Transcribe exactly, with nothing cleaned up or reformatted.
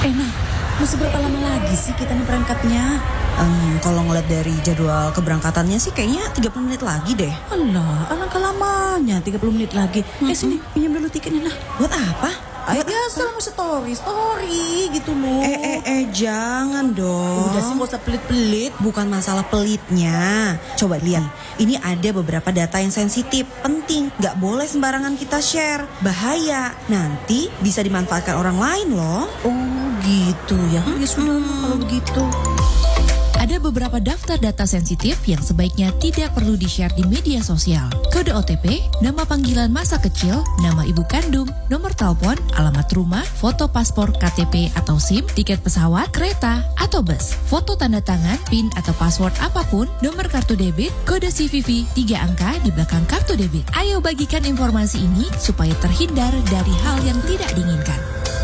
Eh nah, masih berapa lama lagi sih kita nih berangkatnya? Um, kalau ngeliat dari jadwal keberangkatannya sih kayaknya tiga puluh menit lagi deh. Alah, alangkah lamanya tiga puluh menit lagi. Mm-hmm. Eh sini, pinjam dulu tiketnya nah. Buat apa? Ayo biasa mau story, story gitu loh. Eh, eh, eh, jangan dong. Udah sih gak usah pelit-pelit. Bukan masalah pelitnya. Coba lihat, ini ada beberapa data yang sensitif, penting. Gak boleh sembarangan kita share. Bahaya, nanti bisa dimanfaatkan orang lain loh. Oh gitu ya, hmm, ya sudah hmm. kalau begitu. Ada beberapa daftar data sensitif yang sebaiknya tidak perlu di-share di media sosial. Kode O T P, nama panggilan masa kecil, nama ibu kandung, nomor telepon, alamat rumah, foto paspor, K T P atau SIM, tiket pesawat, kereta, atau bus, foto tanda tangan, PIN atau password apapun, nomor kartu debit, kode C V V, tiga angka di belakang kartu debit. Ayo bagikan informasi ini supaya terhindar dari hal yang tidak diinginkan.